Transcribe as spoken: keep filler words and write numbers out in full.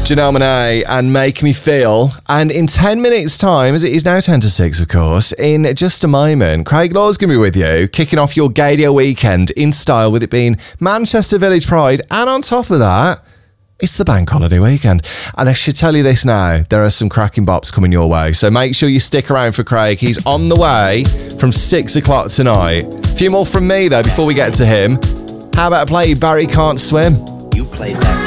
Janelle Monáe and Make Me Feel. And in ten minutes' time, as it is now ten to six, of course, in just a moment, Craig Law's going to be with you, kicking off your Gaydio weekend in style, with it being Manchester Village Pride. And on top of that, it's the bank holiday weekend. And I should tell you this now, there are some cracking bops coming your way. So make sure you stick around for Craig. He's on the way from six o'clock tonight. A few more from me, though, before we get to him. How about I play Barry Can't Swim? You played that